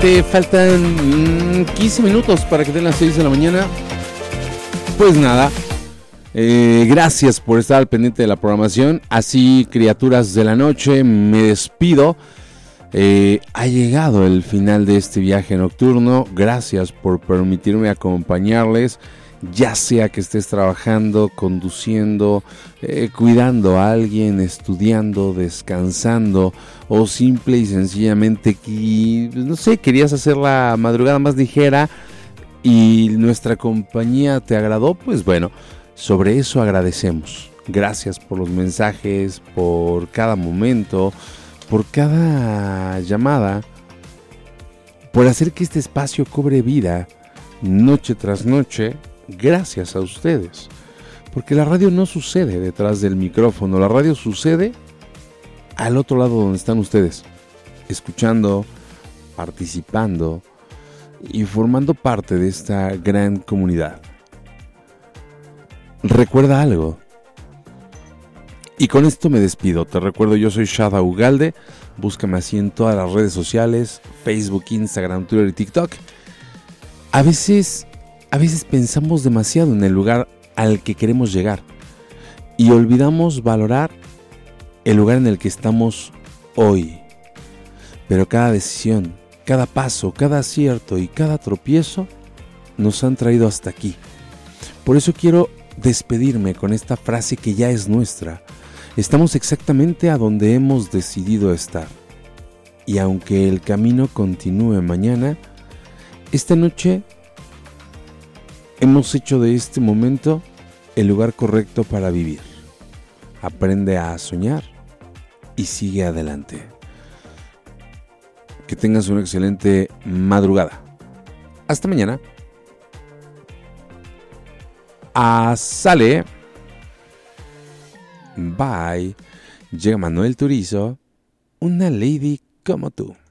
Exactamente, faltan 15 minutos para que den las 6 de la mañana. Pues nada, gracias por estar al pendiente de la programación. Así, criaturas de la noche, me despido. Ha llegado el final de este viaje nocturno. Gracias por permitirme acompañarles, ya sea que estés trabajando, conduciendo, cuidando a alguien, estudiando, descansando, o simple y sencillamente no sé, querías hacer la madrugada más ligera y nuestra compañía te agradó. Pues bueno, sobre eso agradecemos. Gracias por los mensajes, por cada momento, por cada llamada, por hacer que este espacio cobre vida noche tras noche. Gracias a ustedes, porque la radio no sucede detrás del micrófono, la radio sucede al otro lado donde están ustedes, escuchando, participando y formando parte de esta gran comunidad. Recuerda algo. Y con esto me despido. Te recuerdo, yo soy Shada Ugalde. Búscame así en todas las redes sociales: Facebook, Instagram, Twitter y TikTok. A veces pensamos demasiado en el lugar al que queremos llegar y olvidamos valorar el lugar en el que estamos hoy. Pero cada decisión, cada paso, cada acierto y cada tropiezo nos han traído hasta aquí. Por eso quiero despedirme con esta frase que ya es nuestra. Estamos exactamente a donde hemos decidido estar. Y aunque el camino continúe mañana, esta noche hemos hecho de este momento el lugar correcto para vivir. Aprende a soñar y sigue adelante. Que tengas una excelente madrugada. Hasta mañana. Sale. Bye. Llega Manuel Turizo, una lady como tú.